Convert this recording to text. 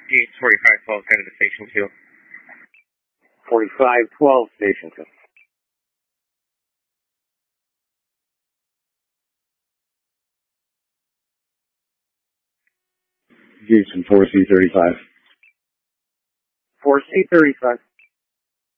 4512, kind of the station 2. 4512, station 2. Houston 4C35. 4C35.